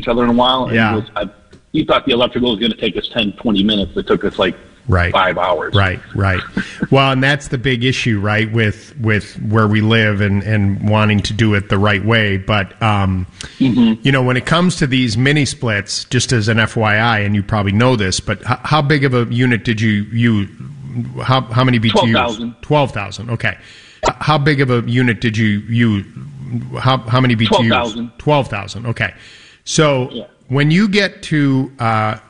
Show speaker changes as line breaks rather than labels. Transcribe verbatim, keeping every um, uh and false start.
each other in a while. And
Yeah.
it was, I, you thought the electrical was going to take us ten, twenty minutes. It took us like
Right.
five hours.
Right, right. Well, and that's the big issue, right, with with where we live and, and wanting to do it the right way. But, um,
Mm-hmm.
you know, when it comes to these mini splits, just as an F Y I, and you probably know this, but h- how big of a unit did you, you how, how many B T Us?
twelve thousand.
twelve thousand, okay. H- How big of a unit did you, you how, how many B T Us?
twelve thousand.
twelve thousand, okay. So
Yeah.
when you get to uh,